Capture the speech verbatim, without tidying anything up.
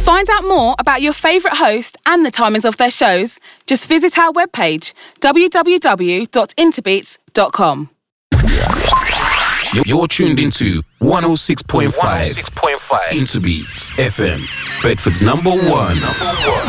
find out more about your favourite host and the timings of their shows, just visit our webpage, w w w dot interbeats dot com. You're tuned into one oh six point five Interbeats F M, Bedford's number one. Number one.